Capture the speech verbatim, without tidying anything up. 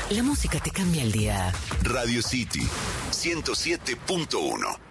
La música te cambia el día. Radio City ciento siete punto uno.